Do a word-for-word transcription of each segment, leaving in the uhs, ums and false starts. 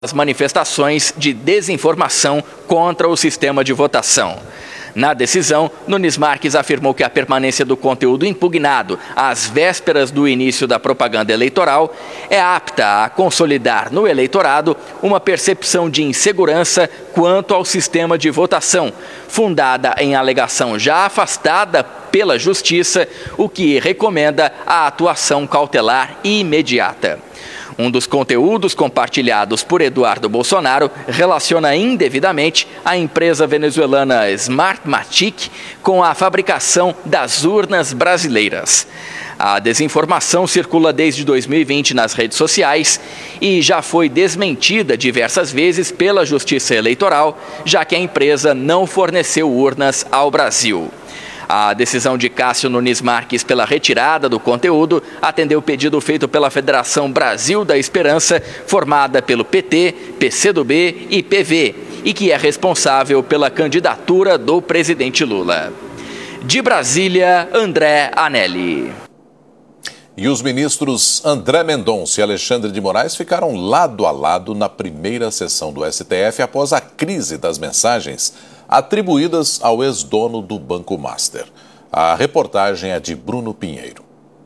as manifestações de desinformação contra o sistema de votação. Na decisão, Nunes Marques afirmou que a permanência do conteúdo impugnado às vésperas do início da propaganda eleitoral é apta a consolidar no eleitorado uma percepção de insegurança quanto ao sistema de votação, fundada em alegação já afastada pela Justiça, o que recomenda a atuação cautelar imediata. Um dos conteúdos compartilhados por Eduardo Bolsonaro relaciona indevidamente a empresa venezuelana Smartmatic com a fabricação das urnas brasileiras. A desinformação circula desde dois mil e vinte nas redes sociais e já foi desmentida diversas vezes pela Justiça Eleitoral, já que a empresa não forneceu urnas ao Brasil. A decisão de Cássio Nunes Marques pela retirada do conteúdo atendeu o pedido feito pela Federação Brasil da Esperança, formada pelo P T, P C do B e P V, e que é responsável pela candidatura do presidente Lula. De Brasília, André Anelli. E os ministros André Mendonça e Alexandre de Moraes ficaram lado a lado na primeira sessão do S T F após a crise das mensagens atribuídas ao ex-dono do Banco Master. A reportagem é de Bruno Pinheiro.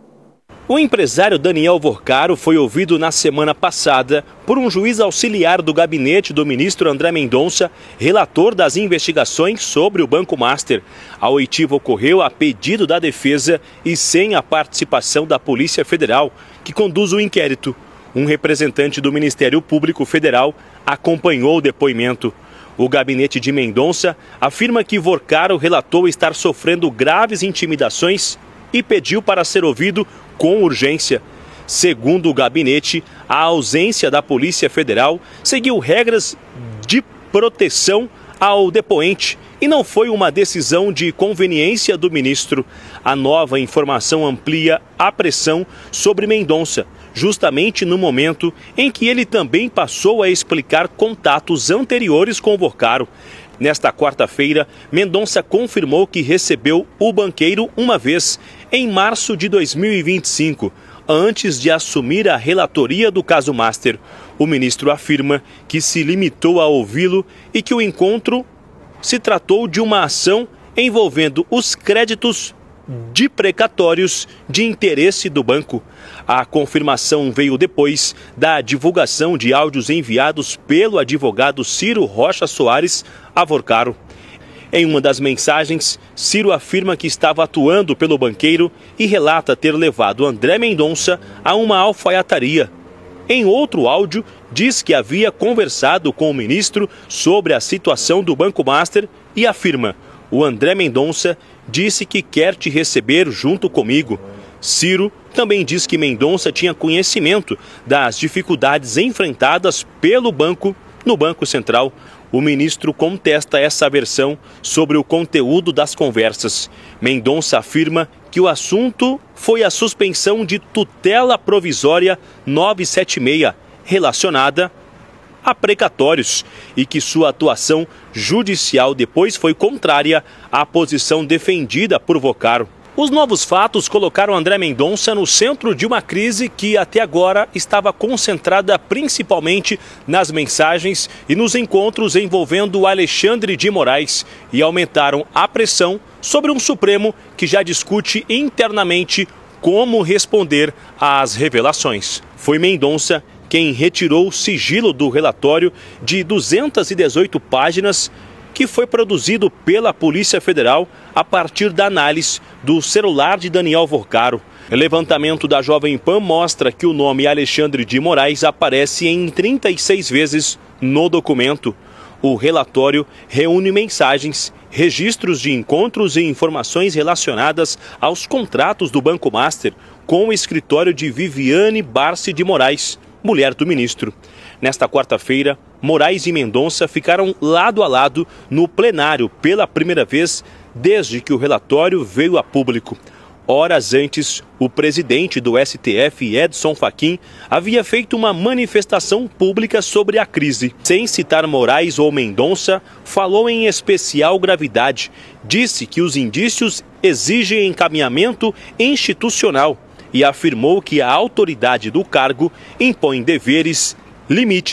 O empresário Daniel Vorcaro foi ouvido na semana passada por um juiz auxiliar do gabinete do ministro André Mendonça, relator das investigações sobre o Banco Master. A oitiva ocorreu a pedido da defesa e sem a participação da Polícia Federal, que conduz o inquérito. Um representante do Ministério Público Federal acompanhou o depoimento. O gabinete de Mendonça afirma que Vorcaro relatou estar sofrendo graves intimidações e pediu para ser ouvido com urgência. Segundo o gabinete, a ausência da Polícia Federal seguiu regras de proteção ao depoente e não foi uma decisão de conveniência do ministro. A nova informação amplia a pressão sobre Mendonça, justamente no momento em que ele também passou a explicar contatos anteriores com Vorcaro. Nesta quarta-feira, Mendonça confirmou que recebeu o banqueiro uma vez, em março de dois mil e vinte e cinco, antes de assumir a relatoria do caso Master. O ministro afirma que se limitou a ouvi-lo e que o encontro se tratou de uma ação envolvendo os créditos de precatórios de interesse do banco. A confirmação veio depois da divulgação de áudios enviados pelo advogado Ciro Rocha Soares a Vorcaro. Em uma das mensagens, Ciro afirma que estava atuando pelo banqueiro e relata ter levado André Mendonça a uma alfaiataria. Em outro áudio, diz que havia conversado com o ministro sobre a situação do Banco Master e afirma: o André Mendonça disse que quer te receber junto comigo. Ciro também diz que Mendonça tinha conhecimento das dificuldades enfrentadas pelo banco no Banco Central. O ministro contesta essa versão sobre o conteúdo das conversas. Mendonça afirma que o assunto foi a suspensão de tutela provisória novecentos e setenta e seis, relacionada a precatórios, e que sua atuação judicial depois foi contrária à posição defendida por Vorcaro. Os novos fatos colocaram André Mendonça no centro de uma crise que até agora estava concentrada principalmente nas mensagens e nos encontros envolvendo Alexandre de Moraes e aumentaram a pressão sobre um Supremo que já discute internamente como responder às revelações. Foi Mendonça quem retirou o sigilo do relatório de duzentas e dezoito páginas que foi produzido pela Polícia Federal a partir da análise do celular de Daniel Vorcaro. O levantamento da Jovem Pan mostra que o nome Alexandre de Moraes aparece em trinta e seis vezes no documento. O relatório reúne mensagens, registros de encontros e informações relacionadas aos contratos do Banco Master com o escritório de Viviane Barsi de Moraes, mulher do ministro. Nesta quarta-feira, Moraes e Mendonça ficaram lado a lado no plenário pela primeira vez desde que o relatório veio a público. Horas antes, o presidente do S T F, Edson Fachin, havia feito uma manifestação pública sobre a crise. Sem citar Moraes ou Mendonça, falou em especial gravidade. Disse que os indícios exigem encaminhamento institucional e afirmou que a autoridade do cargo impõe deveres, limites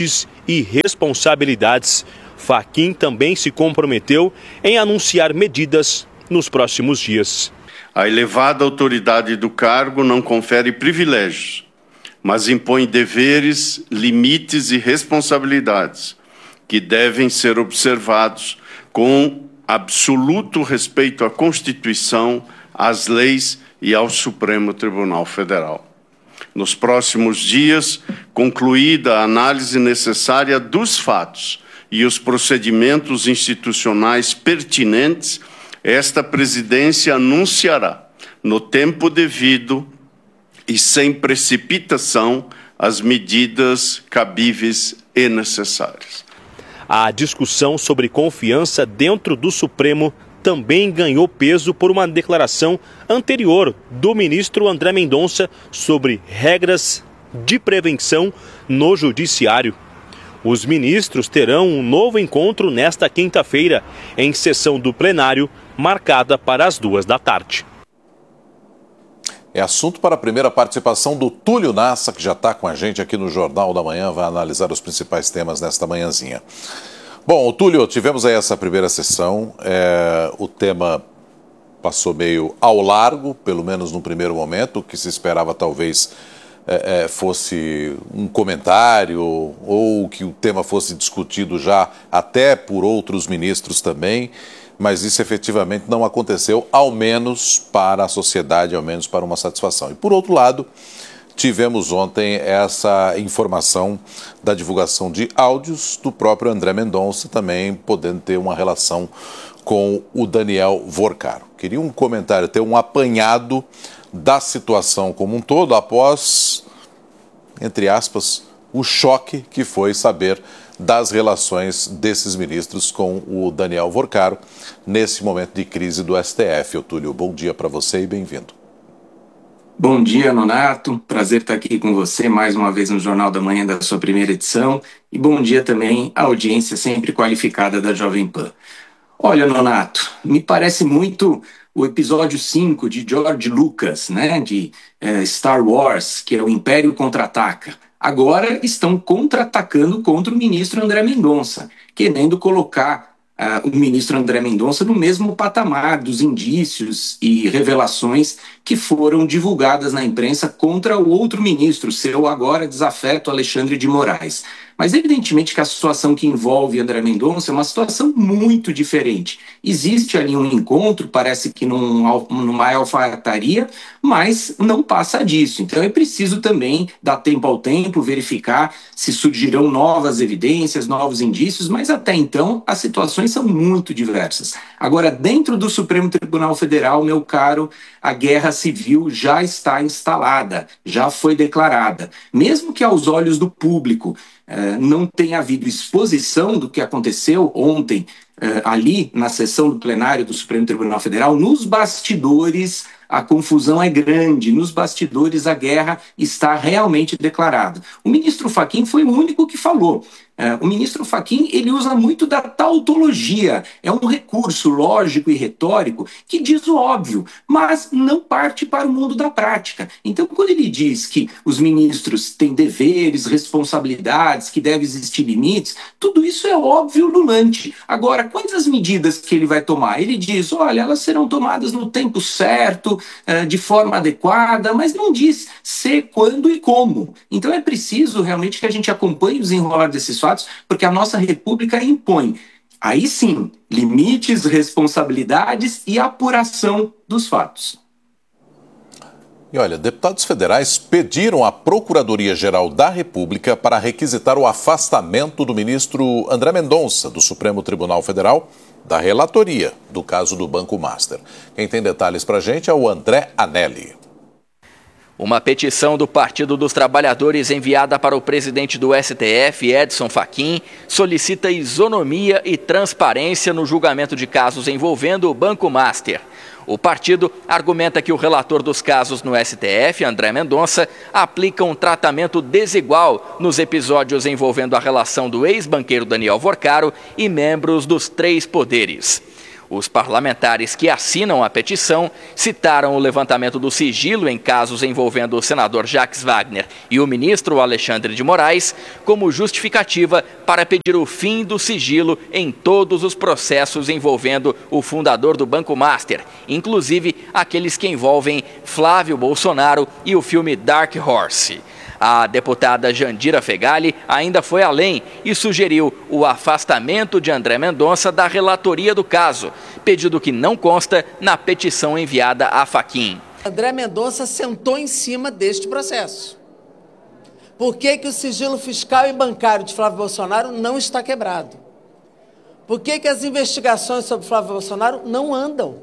e responsabilidades. Fachin também se comprometeu em anunciar medidas nos próximos dias. A elevada autoridade do cargo não confere privilégios, mas impõe deveres, limites e responsabilidades que devem ser observados com absoluto respeito à Constituição, às leis e ao Supremo Tribunal Federal. Nos próximos dias, concluída a análise necessária dos fatos e os procedimentos institucionais pertinentes, esta presidência anunciará, no tempo devido e sem precipitação, as medidas cabíveis e necessárias. A discussão sobre confiança dentro do Supremo também ganhou peso por uma declaração anterior do ministro André Mendonça sobre regras de prevenção no judiciário. Os ministros terão um novo encontro nesta quinta-feira, em sessão do plenário, marcada para as duas da tarde. É assunto para a primeira participação do Túlio Nassa, que já está com a gente aqui no Jornal da Manhã, vai analisar os principais temas nesta manhãzinha. Bom, Túlio, tivemos aí essa primeira sessão, é, o tema passou meio ao largo, pelo menos no primeiro momento, o que se esperava talvez é, é, fosse um comentário ou que o tema fosse discutido já até por outros ministros também, mas isso efetivamente não aconteceu, ao menos para a sociedade, ao menos para uma satisfação. E por outro lado, tivemos ontem essa informação da divulgação de áudios do próprio André Mendonça, também podendo ter uma relação com o Daniel Vorcaro. Queria um comentário, ter um apanhado da situação como um todo, após, entre aspas, o choque que foi saber das relações desses ministros com o Daniel Vorcaro nesse momento de crise do S T F. Otúlio, bom dia para você e bem-vindo. Bom dia, Nonato. Prazer estar aqui com você mais uma vez no Jornal da Manhã da sua primeira edição. E bom dia também à audiência sempre qualificada da Jovem Pan. Olha, Nonato, me parece muito o episódio cinco de George Lucas, né, de eh, Star Wars, que é o Império Contra-Ataca. Agora estão contra-atacando contra o ministro André Mendonça, querendo colocar uh, o ministro André Mendonça no mesmo patamar dos indícios e revelações que foram divulgadas na imprensa contra o outro ministro, seu agora desafeto Alexandre de Moraes. Mas evidentemente que a situação que envolve André Mendonça é uma situação muito diferente. Existe ali um encontro, parece que num, numa alfaiataria, mas não passa disso. Então é preciso também dar tempo ao tempo, verificar se surgirão novas evidências, novos indícios, mas até então as situações são muito diversas. Agora, dentro do Supremo Tribunal Federal, meu caro, a guerra civil já está instalada, já foi declarada. Mesmo que aos olhos do público Uh, não tem havido exposição do que aconteceu ontem uh, ali na sessão do plenário do Supremo Tribunal Federal, nos bastidores a confusão é grande, nos bastidores a guerra está realmente declarada. O ministro Fachin foi o único que falou. Uh, o ministro Fachin, ele usa muito da tautologia, é um recurso lógico e retórico que diz o óbvio, mas não parte para o mundo da prática. Então, quando ele diz que os ministros têm deveres, responsabilidades, que deve existir limites, tudo isso é óbvio ululante. Agora, quais as medidas que ele vai tomar? Ele diz, olha, elas serão tomadas no tempo certo, uh, de forma adequada, mas não diz se, quando e como. Então é preciso realmente que a gente acompanhe o desenrolar desses fatos, porque a nossa república impõe, aí sim, limites, responsabilidades e apuração dos fatos. E olha, deputados federais pediram à Procuradoria-Geral da República para requisitar o afastamento do ministro André Mendonça, do Supremo Tribunal Federal, da relatoria do caso do Banco Master. Quem tem detalhes para a gente é o André Anelli. Uma petição do Partido dos Trabalhadores enviada para o presidente do S T F, Edson Fachin, solicita isonomia e transparência no julgamento de casos envolvendo o Banco Master. O partido argumenta que o relator dos casos no S T F, André Mendonça, aplica um tratamento desigual nos episódios envolvendo a relação do ex-banqueiro Daniel Vorcaro e membros dos três poderes. Os parlamentares que assinam a petição citaram o levantamento do sigilo em casos envolvendo o senador Jacques Wagner e o ministro Alexandre de Moraes como justificativa para pedir o fim do sigilo em todos os processos envolvendo o fundador do Banco Master, inclusive aqueles que envolvem Flávio Bolsonaro e o filme Dark Horse. A deputada Jandira Fegali ainda foi além e sugeriu o afastamento de André Mendonça da relatoria do caso, pedido que não consta na petição enviada à Fachin. André Mendonça sentou em cima deste processo. Por que que o sigilo fiscal e bancário de Flávio Bolsonaro não está quebrado? Por que que as investigações sobre Flávio Bolsonaro não andam?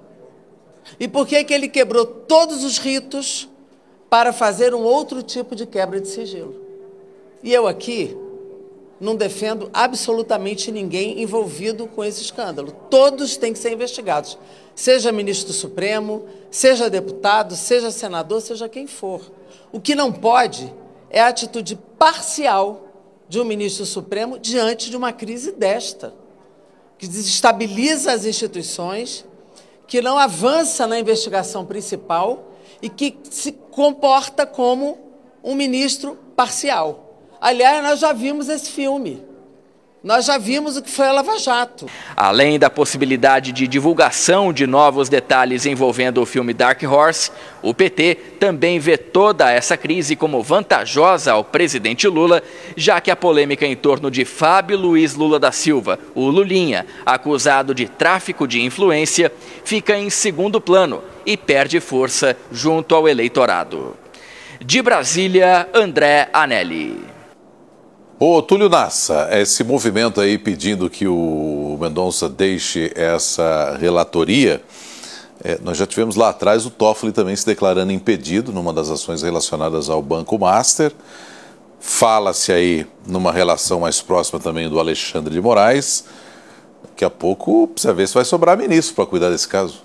E por que que ele quebrou todos os ritos para fazer um outro tipo de quebra de sigilo? E eu aqui não defendo absolutamente ninguém envolvido com esse escândalo. Todos têm que ser investigados, seja ministro do Supremo, seja deputado, seja senador, seja quem for. O que não pode é a atitude parcial de um ministro do Supremo diante de uma crise desta, que desestabiliza as instituições, que não avança na investigação principal e que se comporta como um ministro parcial. Aliás, nós já vimos esse filme. Nós já vimos o que foi a Lava Jato. Além da possibilidade de divulgação de novos detalhes envolvendo o filme Dark Horse, o P T também vê toda essa crise como vantajosa ao presidente Lula, já que a polêmica em torno de Fábio Luiz Lula da Silva, o Lulinha, acusado de tráfico de influência, fica em segundo plano e perde força junto ao eleitorado. De Brasília, André Anelli. Ô, Túlio Nassa, esse movimento aí pedindo que o Mendonça deixe essa relatoria, é, nós já tivemos lá atrás o Toffoli também se declarando impedido numa das ações relacionadas ao Banco Master. Fala-se aí numa relação mais próxima também do Alexandre de Moraes. Daqui a pouco precisa ver se vai sobrar ministro para cuidar desse caso.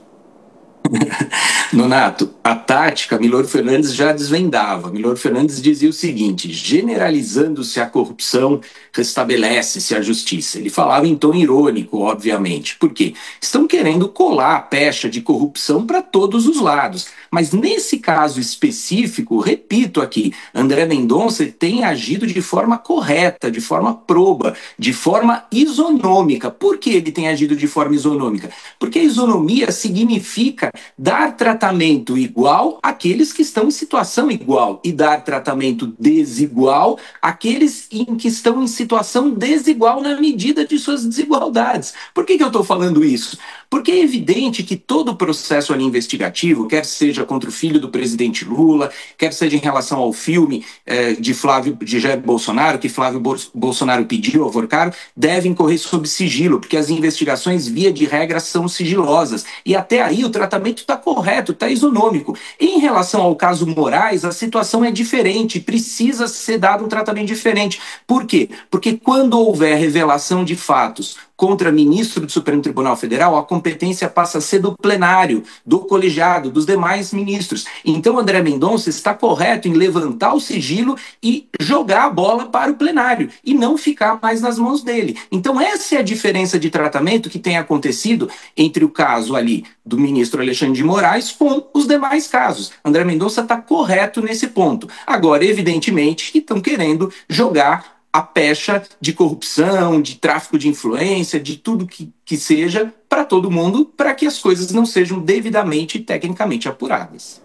Nonato, a tática Milor Fernandes já desvendava. Milor Fernandes dizia o seguinte: generalizando-se a corrupção, restabelece-se a justiça. Ele falava em tom irônico, obviamente. Por quê? Estão querendo colar a pecha de corrupção para todos os lados. Mas nesse caso específico, repito aqui, André Mendonça tem agido de forma correta, de forma proba, de forma isonômica. Por que ele tem agido de forma isonômica? Porque a isonomia significa dar tratamento igual àqueles que estão em situação igual e dar tratamento desigual àqueles em que estão em situação desigual na medida de suas desigualdades. Por que que eu estou falando isso? Porque é evidente que todo o processo ali investigativo, quer seja contra o filho do presidente Lula, quer seja em relação ao filme eh, de Flávio de Jair Bolsonaro, que Flávio Bolsonaro pediu ao Vorcaro, devem correr sob sigilo, porque as investigações, via de regra, são sigilosas. E até aí o tratamento está correto, está isonômico. Em relação ao caso Moraes, a situação é diferente, precisa ser dado um tratamento diferente. Por quê? Porque quando houver revelação de fatos contra ministro do Supremo Tribunal Federal, a competência passa a ser do plenário, do colegiado, dos demais ministros. Então, André Mendonça está correto em levantar o sigilo e jogar a bola para o plenário, e não ficar mais nas mãos dele. Então, essa é a diferença de tratamento que tem acontecido entre o caso ali do ministro Alexandre de Moraes com os demais casos. André Mendonça está correto nesse ponto. Agora, evidentemente, que estão querendo jogar a pecha de corrupção, de tráfico de influência, de tudo que, que seja, para todo mundo, para que as coisas não sejam devidamente e tecnicamente apuradas.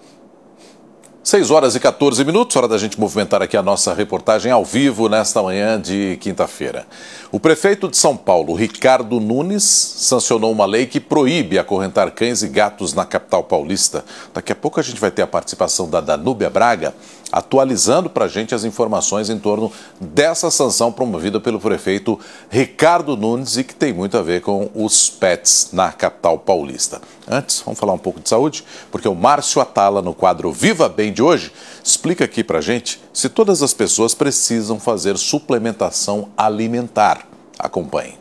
seis horas e quatorze minutos, hora da gente movimentar aqui a nossa reportagem ao vivo nesta manhã de quinta-feira. O prefeito de São Paulo, Ricardo Nunes, sancionou uma lei que proíbe acorrentar cães e gatos na capital paulista. Daqui a pouco a gente vai ter a participação da Danúbia Braga, atualizando para a gente as informações em torno dessa sanção promovida pelo prefeito Ricardo Nunes e que tem muito a ver com os pets na capital paulista. Antes, vamos falar um pouco de saúde, porque o Márcio Atala, no quadro Viva Bem de hoje, explica aqui para a gente se todas as pessoas precisam fazer suplementação alimentar. Acompanhe.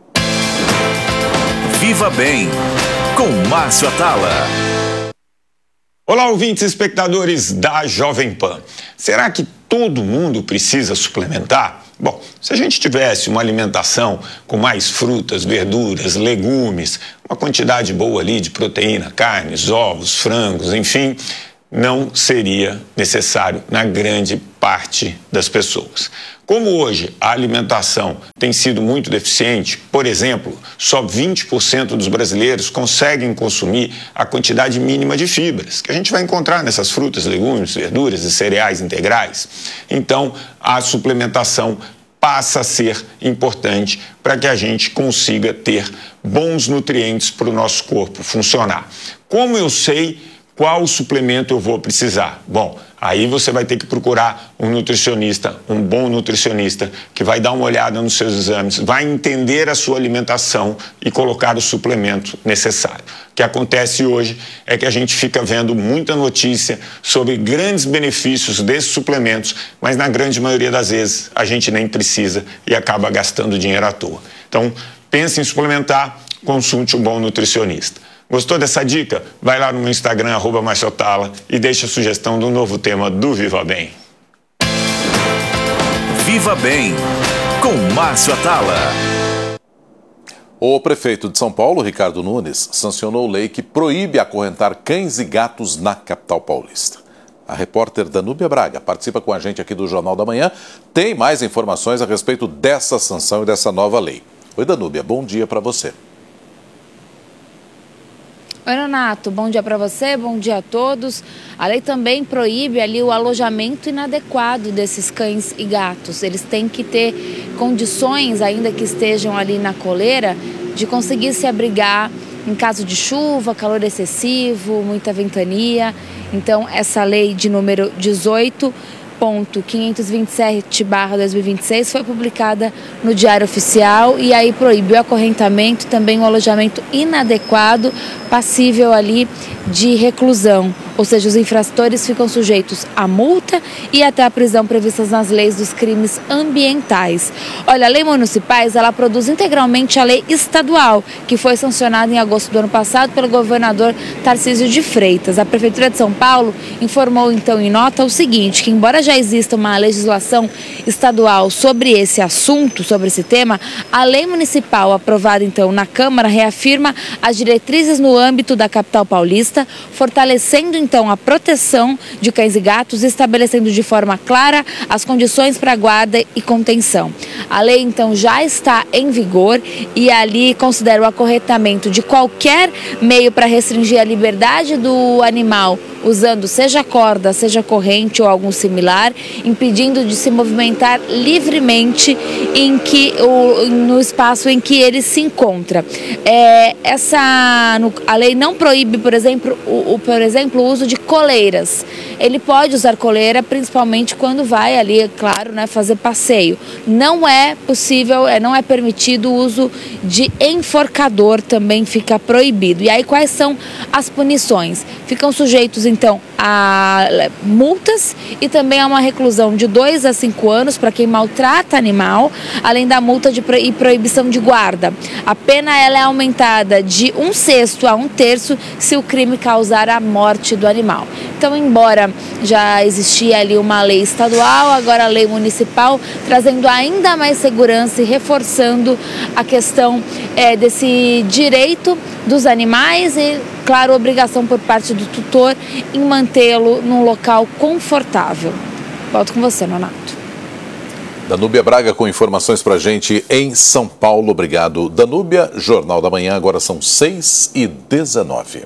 Viva Bem, com Márcio Atala. Olá, ouvintes e espectadores da Jovem Pan. Será que todo mundo precisa suplementar? Bom, se a gente tivesse uma alimentação com mais frutas, verduras, legumes, uma quantidade boa ali de proteína, carnes, ovos, frangos, enfim, não seria necessário na grande parte das pessoas. Como hoje a alimentação tem sido muito deficiente, por exemplo, só vinte por cento dos brasileiros conseguem consumir a quantidade mínima de fibras, que a gente vai encontrar nessas frutas, legumes, verduras e cereais integrais. Então, a suplementação passa a ser importante para que a gente consiga ter bons nutrientes para o nosso corpo funcionar. Como eu sei qual suplemento eu vou precisar? Bom, aí você vai ter que procurar um nutricionista, um bom nutricionista, que vai dar uma olhada nos seus exames, vai entender a sua alimentação e colocar o suplemento necessário. O que acontece hoje é que a gente fica vendo muita notícia sobre grandes benefícios desses suplementos, mas na grande maioria das vezes a gente nem precisa e acaba gastando dinheiro à toa. Então, pense em suplementar, consulte um bom nutricionista. Gostou dessa dica? Vai lá no meu Instagram, arroba Márcio Atala, e deixa a sugestão do novo tema do Viva Bem. Viva Bem, com Márcio Atala. O prefeito de São Paulo, Ricardo Nunes, sancionou lei que proíbe acorrentar cães e gatos na capital paulista. A repórter Danúbia Braga participa com a gente aqui do Jornal da Manhã. Tem mais informações a respeito dessa sanção e dessa nova lei. Oi, Danúbia, bom dia para você. Oi, Renato, bom dia para você, bom dia a todos. A lei também proíbe ali o alojamento inadequado desses cães e gatos. Eles têm que ter condições, ainda que estejam ali na coleira, de conseguir se abrigar em caso de chuva, calor excessivo, muita ventania. Então, essa lei de número dezoito ponto quinhentos e vinte e sete barra dois mil e vinte e seis foi publicada no Diário Oficial e aí proibiu o acorrentamento, também o alojamento inadequado, passível ali de reclusão. Ou seja, os infratores ficam sujeitos à multa e até à prisão previstas nas leis dos crimes ambientais. Olha, a lei municipais, ela produz integralmente a lei estadual, que foi sancionada em agosto do ano passado pelo governador Tarcísio de Freitas. A Prefeitura de São Paulo informou então em nota o seguinte, que embora já exista uma legislação estadual sobre esse assunto, sobre esse tema, a lei municipal aprovada então na Câmara reafirma as diretrizes no âmbito da capital paulista, fortalecendo então a proteção de cães e gatos, estabelecendo de forma clara as condições para guarda e contenção. A lei então já está em vigor e ali considera o acorrentamento de qualquer meio para restringir a liberdade do animal, usando seja corda, seja corrente ou algum similar, impedindo de se movimentar livremente em que, o, no espaço em que ele se encontra. É, essa, no, a lei não proíbe, por exemplo, o, o, por exemplo, o uso de coleiras. Ele pode usar coleira, principalmente quando vai ali, é claro, né, fazer passeio. Não é possível, é, não é permitido o uso de enforcador, também fica proibido. E aí quais são as punições? Ficam sujeitos então a multas e também a uma reclusão de dois a cinco anos para quem maltrata animal, além da multa de pro... e proibição de guarda. A pena ela é aumentada de um sexto a um terço se o crime causar a morte do animal. Então, embora já existia ali uma lei estadual, agora a lei municipal, trazendo ainda mais segurança e reforçando a questão é, desse direito dos animais e, claro, obrigação por parte do tutor em mantê-lo num local confortável. Volto com você, Nonato. Danúbia Braga com informações pra gente em São Paulo. Obrigado, Danúbia. Jornal da Manhã, agora são seis e dezenove.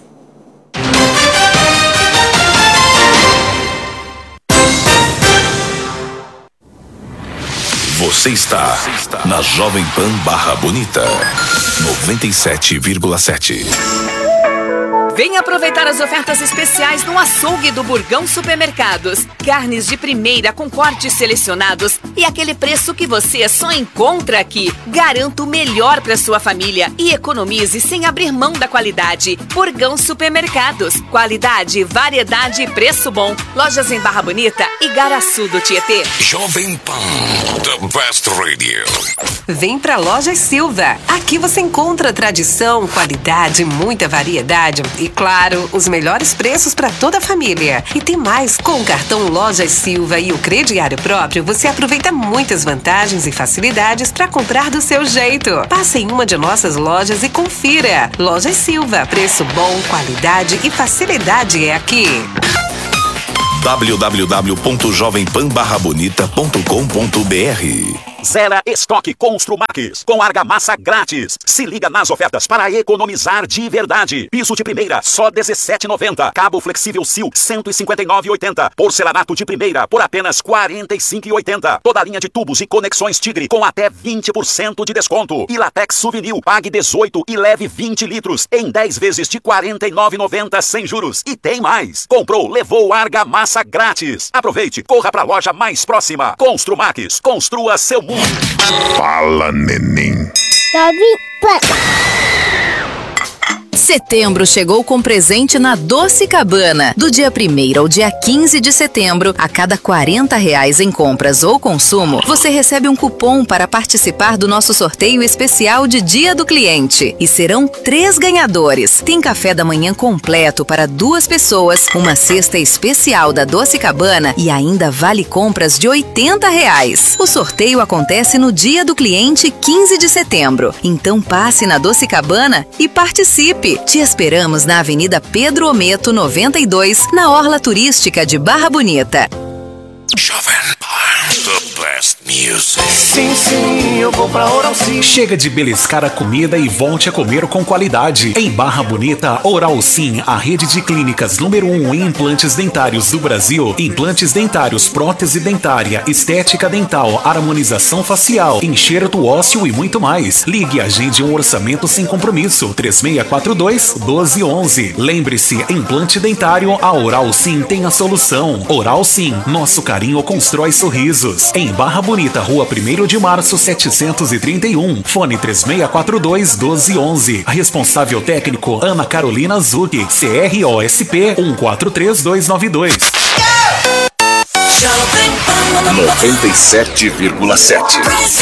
Você está na Jovem Pan Barra Bonita, noventa e sete vírgula sete. Venha aproveitar as ofertas especiais no açougue do Burgão Supermercados. Carnes de primeira com cortes selecionados e aquele preço que você só encontra aqui. Garanto o melhor para sua família e economize sem abrir mão da qualidade. Burgão Supermercados. Qualidade, variedade e preço bom. Lojas em Barra Bonita e Garaçu do Tietê. Jovem Pan, the best radio. Vem pra Lojas Silva. Aqui você encontra tradição, qualidade, muita variedade e, claro, os melhores preços para toda a família. E tem mais, com o cartão Lojas Silva e o crediário próprio, você aproveita muitas vantagens e facilidades para comprar do seu jeito. Passe em uma de nossas lojas e confira. Lojas Silva, preço bom, qualidade e facilidade é aqui. w w w ponto jovem pan barra bonita ponto com ponto b r. Zera estoque Construmax com argamassa grátis. Se liga nas ofertas para economizar de verdade. Piso de primeira, só dezessete reais e noventa centavos. Cabo flexível Sil, cento e cinquenta e nove reais e oitenta centavos. Porcelanato de primeira, por apenas quarenta e cinco reais e oitenta centavos. Toda a linha de tubos e conexões Tigre com até vinte por cento de desconto. E Latex Souvenir, pague dezoito e leve vinte litros em dez vezes de quarenta e nove reais e noventa centavos sem juros. E tem mais. Comprou, levou argamassa grátis. Aproveite, corra para a loja mais próxima. Construmax, construa seu mundo. Fala, neném. Jovem Pan. Setembro chegou com presente na Doce Cabana. Do dia primeiro ao dia quinze de setembro, a cada quarenta reais em compras ou consumo, você recebe um cupom para participar do nosso sorteio especial de Dia do Cliente. E serão três ganhadores. Tem café da manhã completo para duas pessoas, uma cesta especial da Doce Cabana e ainda vale compras de oitenta reais. O sorteio acontece no Dia do Cliente, quinze de setembro. Então passe na Doce Cabana e participe. Te esperamos na Avenida Pedro Ometo, noventa e dois, na Orla Turística de Barra Bonita. Jovem Pan, the best music. Sim, sim, eu vou pra Oral Sim. Chega de beliscar a comida e volte a comer com qualidade. Em Barra Bonita, Oral Sim, a rede de clínicas número um em implantes dentários do Brasil. Implantes dentários, prótese dentária, estética dental, harmonização facial, enxerto ósseo e muito mais. Ligue e agende um orçamento sem compromisso. três seis quatro dois, um dois um um. Lembre-se, implante dentário, a Oral Sim tem a solução. Oral Sim, nosso carinho constrói sorrisos. Em Barra Bonita, Rua primeiro de março, setecentos e trinta e um. Fone três seis quatro dois, um dois um um. Responsável técnico, Ana Carolina Zucchi. C R O S P um quatro três dois nove dois. noventa e sete vírgula sete.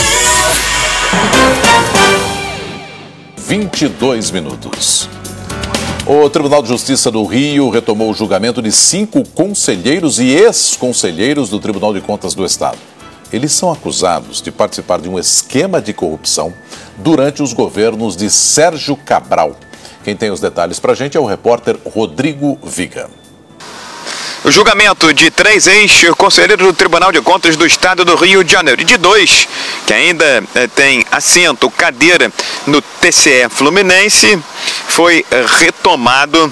vinte e dois minutos. O Tribunal de Justiça do Rio retomou o julgamento de cinco conselheiros e ex-conselheiros do Tribunal de Contas do Estado. Eles são acusados de participar de um esquema de corrupção durante os governos de Sérgio Cabral. Quem tem os detalhes para a gente é o repórter Rodrigo Viga. O julgamento de três ex-conselheiros do Tribunal de Contas do Estado do Rio de Janeiro e de dois que ainda eh, têm assento, cadeira no T C E Fluminense, foi retomado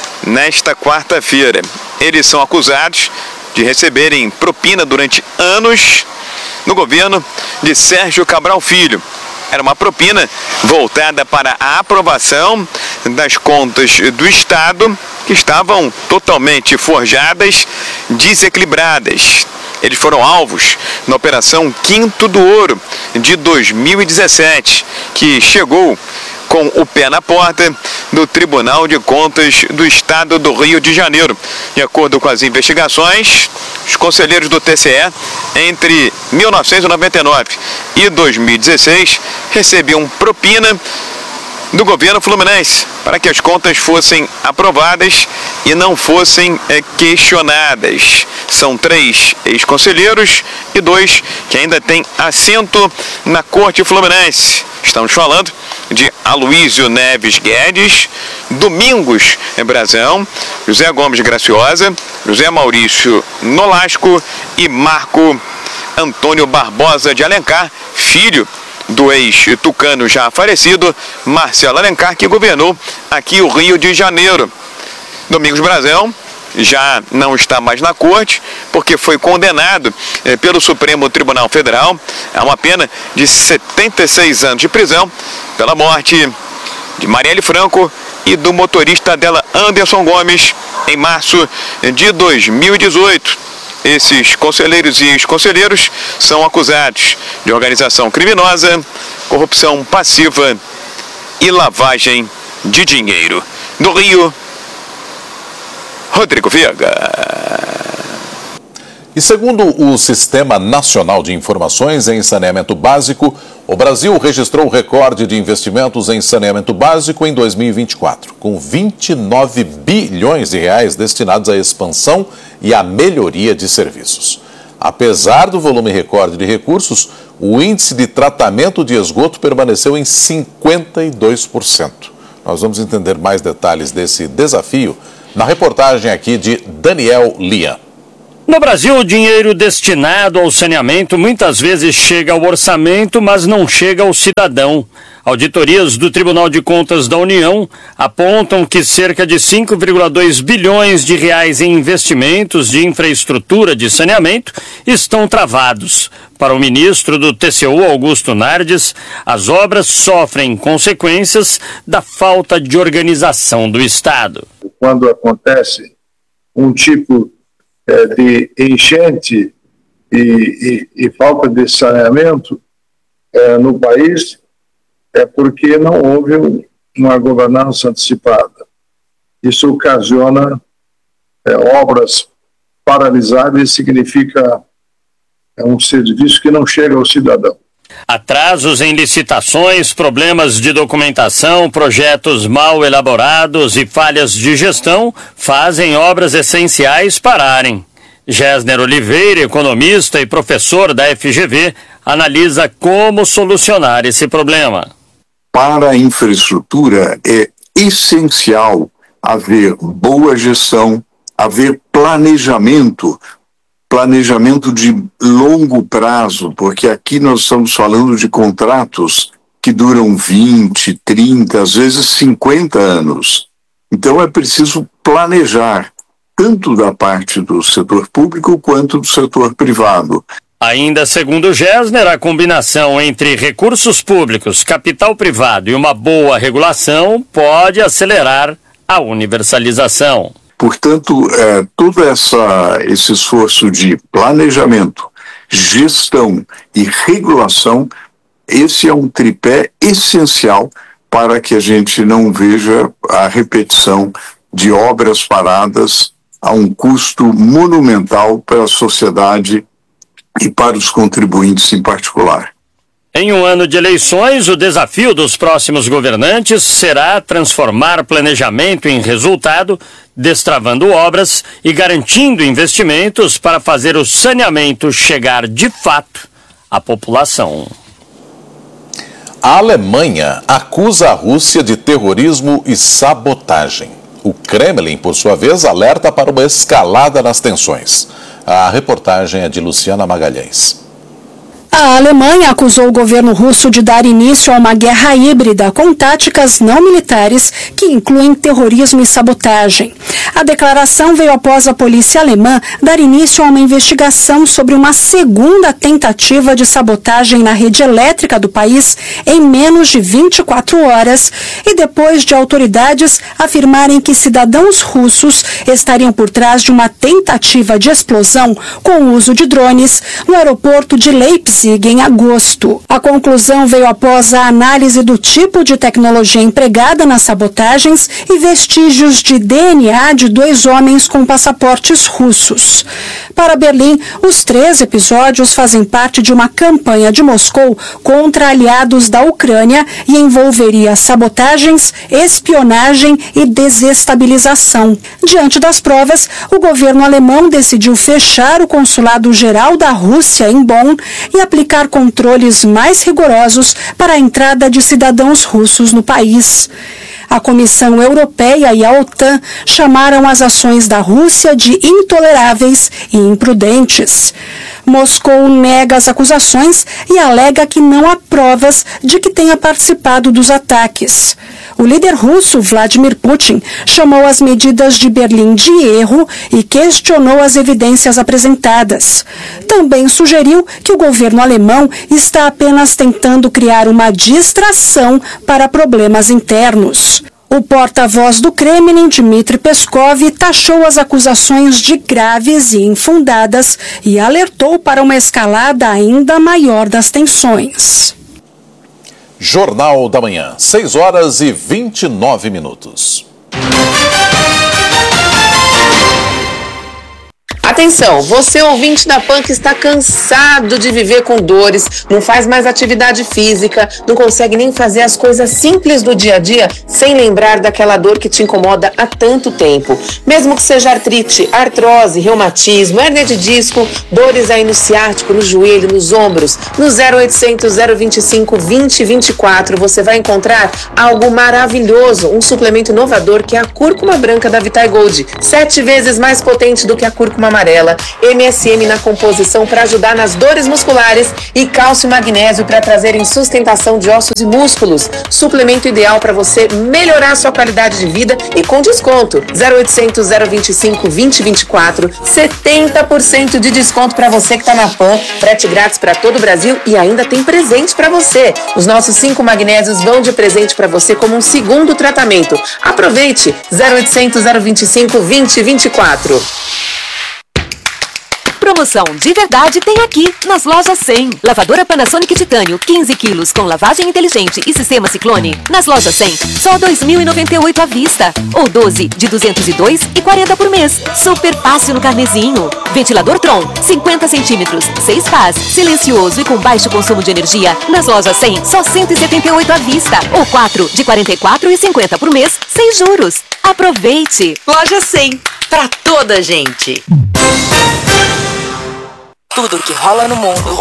nesta quarta-feira. Eles são acusados de receberem propina durante anos no governo de Sérgio Cabral Filho. Era uma propina voltada para a aprovação das contas do Estado, que estavam totalmente forjadas, desequilibradas. Eles foram alvos na Operação Quinto do Ouro de dois mil e dezessete, que chegou com o pé na porta do Tribunal de Contas do Estado do Rio de Janeiro. De acordo com as investigações, os conselheiros do T C E, entre mil novecentos e noventa e nove e dois mil e dezesseis, recebiam propina do governo fluminense para que as contas fossem aprovadas e não fossem é, questionadas. São três ex-conselheiros e dois que ainda têm assento na Corte Fluminense. Estamos falando de Aloísio Neves Guedes, Domingos Brazão, José Gomes Graciosa, José Maurício Nolasco e Marco Antônio Barbosa de Alencar, filho do ex-tucano já falecido Marcelo Alencar, que governou aqui o Rio de Janeiro. Domingos Brazão já não está mais na corte, porque foi condenado eh, pelo Supremo Tribunal Federal a uma pena de setenta e seis anos de prisão pela morte de Marielle Franco e do motorista dela Anderson Gomes em março de dois mil e dezoito. Esses conselheiros e ex-conselheiros são acusados de organização criminosa, corrupção passiva e lavagem de dinheiro. Do Rio, Rodrigo Viega. E segundo o Sistema Nacional de Informações em Saneamento Básico, o Brasil registrou o recorde de investimentos em saneamento básico em dois mil e vinte e quatro, com vinte e nove bilhões de reais destinados à expansão e à melhoria de serviços. Apesar do volume recorde de recursos, o índice de tratamento de esgoto permaneceu em cinquenta e dois por cento. Nós vamos entender mais detalhes desse desafio na reportagem aqui de Daniel Lian. No Brasil, o dinheiro destinado ao saneamento muitas vezes chega ao orçamento, mas não chega ao cidadão. Auditorias do Tribunal de Contas da União apontam que cerca de cinco vírgula dois bilhões de reais em investimentos de infraestrutura de saneamento estão travados. Para o ministro do T C U, Augusto Nardes, as obras sofrem consequências da falta de organização do Estado. Quando acontece um tipo é, de enchente e, e, e falta de saneamento é, no país, é porque não houve uma governança antecipada. Isso ocasiona é, obras paralisadas e significa é, um serviço que não chega ao cidadão. Atrasos em licitações, problemas de documentação, projetos mal elaborados e falhas de gestão fazem obras essenciais pararem. Gessner Oliveira, economista e professor da F G V, analisa como solucionar esse problema. Para a infraestrutura é essencial haver boa gestão, haver planejamento, planejamento de longo prazo, porque aqui nós estamos falando de contratos que duram vinte, trinta, às vezes cinquenta anos. Então é preciso planejar, tanto da parte do setor público quanto do setor privado. Ainda segundo Gessner, a combinação entre recursos públicos, capital privado e uma boa regulação pode acelerar a universalização. Portanto, é, todo essa, esse esforço de planejamento, gestão e regulação, esse é um tripé essencial para que a gente não veja a repetição de obras paradas a um custo monumental para a sociedade e para os contribuintes em particular. Em um ano de eleições, o desafio dos próximos governantes será transformar planejamento em resultado, destravando obras e garantindo investimentos para fazer o saneamento chegar de fato à população. A Alemanha acusa a Rússia de terrorismo e sabotagem. O Kremlin, por sua vez, alerta para uma escalada nas tensões. A reportagem é de Luciana Magalhães. A Alemanha acusou o governo russo de dar início a uma guerra híbrida com táticas não militares que incluem terrorismo e sabotagem. A declaração veio após a polícia alemã dar início a uma investigação sobre uma segunda tentativa de sabotagem na rede elétrica do país em menos de vinte e quatro horas e depois de autoridades afirmarem que cidadãos russos estariam por trás de uma tentativa de explosão com o uso de drones no aeroporto de Leipzig em agosto. A conclusão veio após a análise do tipo de tecnologia empregada nas sabotagens e vestígios de D N A de dois homens com passaportes russos. Para Berlim, os três episódios fazem parte de uma campanha de Moscou contra aliados da Ucrânia e envolveria sabotagens, espionagem e desestabilização. Diante das provas, o governo alemão decidiu fechar o consulado-geral da Rússia em Bonn e aplicar controles mais rigorosos para a entrada de cidadãos russos no país. A Comissão Europeia e a OTAN chamaram as ações da Rússia de intoleráveis e imprudentes. Moscou nega as acusações e alega que não há provas de que tenha participado dos ataques. O líder russo, Vladimir Putin, chamou as medidas de Berlim de erro e questionou as evidências apresentadas. Também sugeriu que o governo alemão está apenas tentando criar uma distração para problemas internos. O porta-voz do Kremlin, Dmitry Peskov, taxou as acusações de graves e infundadas e alertou para uma escalada ainda maior das tensões. Jornal da Manhã, seis horas e vinte e nove minutos. Atenção, você ouvinte da Pan que está cansado de viver com dores, não faz mais atividade física, não consegue nem fazer as coisas simples do dia a dia sem lembrar daquela dor que te incomoda há tanto tempo. Mesmo que seja artrite, artrose, reumatismo, hérnia de disco, dores aí no ciático, no joelho, nos ombros, no zero oitocentos, zero vinte e cinco, vinte, vinte e quatro você vai encontrar algo maravilhoso, um suplemento inovador que é a cúrcuma branca da Vitae Gold, sete vezes mais potente do que a cúrcuma amarela, M S M na composição para ajudar nas dores musculares e cálcio e magnésio para trazerem sustentação de ossos e músculos. Suplemento ideal para você melhorar sua qualidade de vida e com desconto. zero oitocentos, zero vinte e cinco, vinte, vinte e quatro, setenta por cento de desconto para você que está na Pan, frete grátis para todo o Brasil e ainda tem presente para você. Os nossos cinco magnésios vão de presente para você como um segundo tratamento. Aproveite! zero oitocentos, zero vinte e cinco, vinte, vinte e quatro. Promoção de verdade tem aqui, nas lojas cem. Lavadora Panasonic Titânio, quinze quilos, com lavagem inteligente e sistema Ciclone. Nas lojas cem, só dois mil e noventa e oito à vista. Ou doze, de duzentos e dois e quarenta por mês. Super fácil no carnezinho. Ventilador Tron, cinquenta centímetros, seis pás, silencioso e com baixo consumo de energia. Nas lojas cem, só cento e setenta e oito à vista. Ou quatro, de quarenta e quatro e cinquenta por mês, sem juros. Aproveite! Loja cem, pra toda gente. Tudo o que rola no mundo